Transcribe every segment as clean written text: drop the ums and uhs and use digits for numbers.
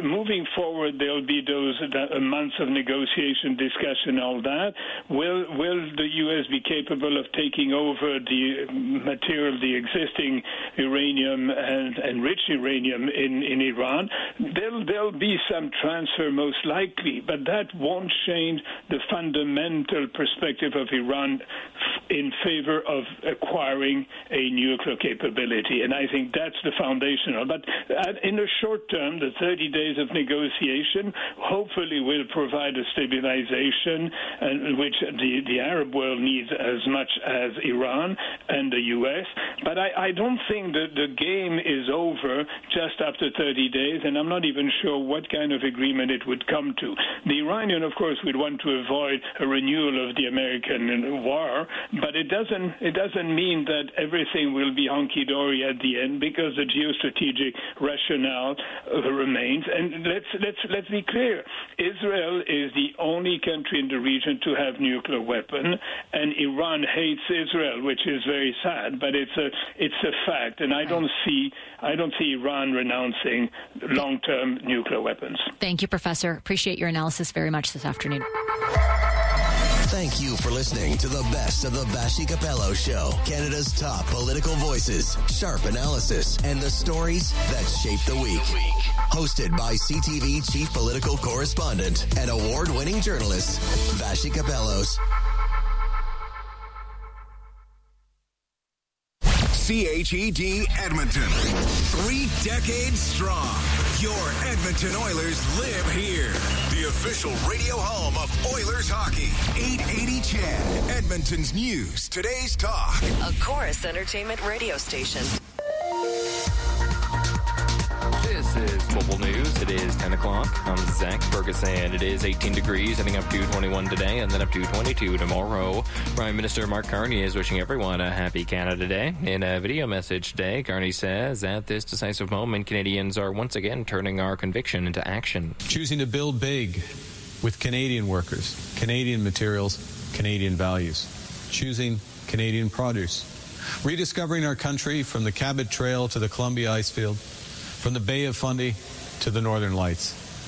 moving forward, there'll be those months of negotiation, discussion, all that. Will the U.S. be capable of taking over the material, the existing uranium and enriched uranium in Iran? There'll be some transfer, most likely, but that won't change the fundamental perspective of Iran in favor of acquiring a nuclear capability. And I think that's the foundational. But in the short term, the 30 days of negotiation hopefully will provide a stabilization, which the Arab world needs as much as Iran and the U.S. But I don't think that the game is over just after 30 days, and I'm not even sure what kind of agreement it would come to. The Iranian, of course, would want to avoid a renewal of the American war, but it doesn't mean that everything will be hunky-dory at the end, because the geostrategic rationale remains. And let's be clear. Israel is the only country in the region to have nuclear weapon, and Iran hates Israel, which is very sad, but it's a fact. And I don't see Iran renouncing long-term nuclear weapons. Thank you, Professor. Appreciate your analysis very much this afternoon. Thank you for listening to the best of the Vassy Capello Show. Canada's top political voices, sharp analysis, and the stories that shape the week. Hosted by CTV Chief Political Correspondent and award-winning journalist, Vassy Capellos. CHED Edmonton. 3 decades strong. Your Edmonton Oilers live here. The official radio home of Oilers hockey. 880 CHED. Edmonton's news. Today's talk. A Chorus Entertainment radio station. This is Mobile News. It is 10 o'clock. I'm Zach Ferguson. It is 18 degrees, heading up to 21 today and then up to 22 tomorrow. Prime Minister Mark Carney is wishing everyone a happy Canada Day. In a video message today, Carney says, at this decisive moment, Canadians are once again turning our conviction into action. Choosing to build big with Canadian workers, Canadian materials, Canadian values. Choosing Canadian produce. Rediscovering our country from the Cabot Trail to the Columbia Icefield, from the Bay of Fundy to the Northern Lights.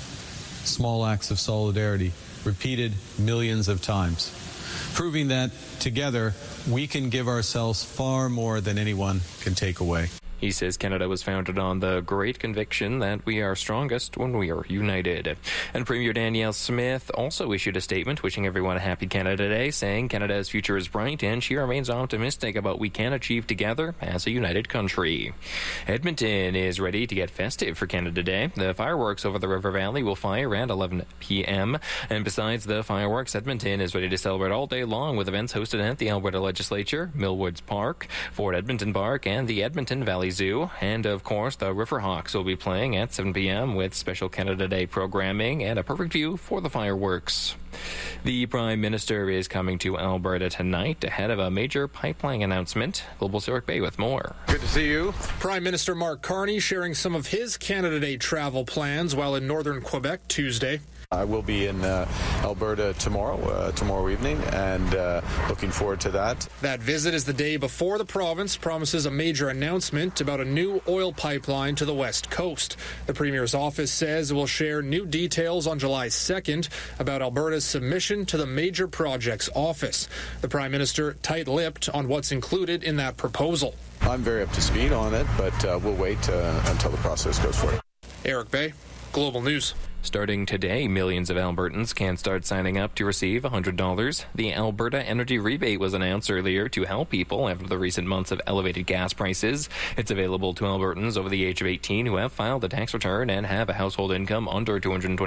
Small acts of solidarity, repeated millions of times, proving that together we can give ourselves far more than anyone can take away. He says Canada was founded on the great conviction that we are strongest when we are united. And Premier Danielle Smith also issued a statement wishing everyone a happy Canada Day, saying Canada's future is bright and she remains optimistic about what we can achieve together as a united country. Edmonton is ready to get festive for Canada Day. The fireworks over the River Valley will fire at 11 p.m. And besides the fireworks, Edmonton is ready to celebrate all day long with events hosted at the Alberta Legislature, Millwoods Park, Fort Edmonton Park, and the Edmonton Valley Zoo. And of course, the Riverhawks will be playing at 7 p.m. with special Canada Day programming and a perfect view for the fireworks. The Prime Minister is coming to Alberta tonight ahead of a major pipeline announcement. Global's Eric Bay with more. Good to see you. Prime Minister Mark Carney sharing some of his Canada Day travel plans while in northern Quebec Tuesday. I will be in Alberta tomorrow evening, and looking forward to that. That visit is the day before the province promises a major announcement about a new oil pipeline to the west coast. The Premier's office says it will share new details on July 2nd about Alberta's submission to the Major Projects Office. The Prime Minister tight-lipped on what's included in that proposal. I'm very up to speed on it, but we'll wait until the process goes forward. Eric Bay, Global News. Starting today, millions of Albertans can start signing up to receive $100. The Alberta Energy Rebate was announced earlier to help people after the recent months of elevated gas prices. It's available to Albertans over the age of 18 who have filed a tax return and have a household income under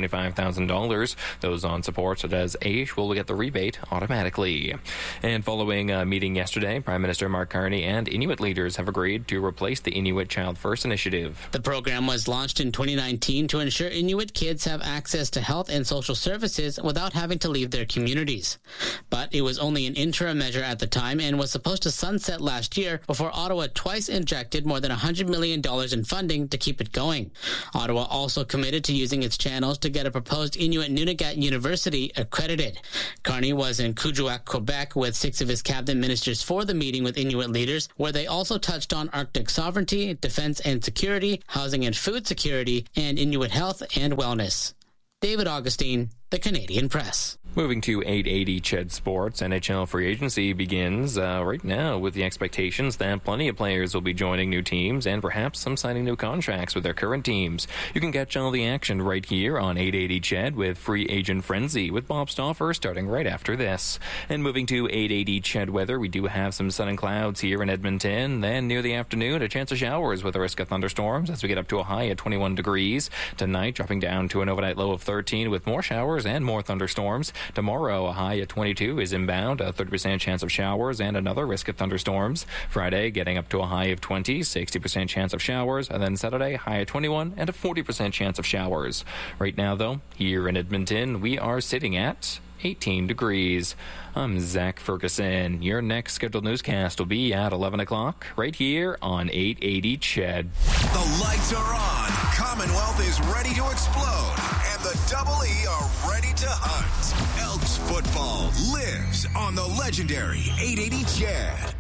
$225,000. Those on support such as AISH will get the rebate automatically. And following a meeting yesterday, Prime Minister Mark Carney and Inuit leaders have agreed to replace the Inuit Child First Initiative. The program was launched in 2019 to ensure Inuit kids have access to health and social services without having to leave their communities. But it was only an interim measure at the time and was supposed to sunset last year before Ottawa twice injected more than $100 million in funding to keep it going. Ottawa also committed to using its channels to get a proposed Inuit Nunavut University accredited. Carney was in Kuujjuaq, Quebec, with 6 of his cabinet ministers for the meeting with Inuit leaders, where they also touched on Arctic sovereignty, defense and security, housing and food security, and Inuit health and wellness. David Augustine, The Canadian Press. Moving to 880 Ched Sports, NHL free agency begins right now with the expectations that plenty of players will be joining new teams and perhaps some signing new contracts with their current teams. You can catch all the action right here on 880 Ched with Free Agent Frenzy with Bob Stauffer starting right after this. And moving to 880 Ched weather, we do have some sun and clouds here in Edmonton. Then near the afternoon, a chance of showers with a risk of thunderstorms as we get up to a high at 21 degrees. Tonight, dropping down to an overnight low of 13 with more showers and more thunderstorms. Tomorrow, a high at 22 is inbound, a 30% chance of showers and another risk of thunderstorms. Friday, getting up to a high of 20, 60% chance of showers. And then Saturday, high at 21 and a 40% chance of showers. Right now, though, here in Edmonton, we are sitting at 18 degrees. I'm Zach Ferguson. Your next scheduled newscast will be at 11 o'clock right here on 880 Ched. The lights are on. Commonwealth is ready to explode. And the Double E are ready to hunt. Elks football lives on the legendary 880 Ched.